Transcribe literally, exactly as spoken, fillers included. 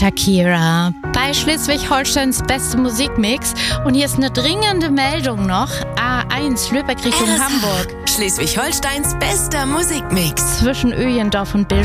Shakira bei Schleswig-Holsteins beste Musikmix. Und hier ist eine dringende Meldung noch. A eins, Lübeck Richtung R S H, Hamburg. Schleswig-Holsteins bester Musikmix. Zwischen Öjendorf und Bischofshofen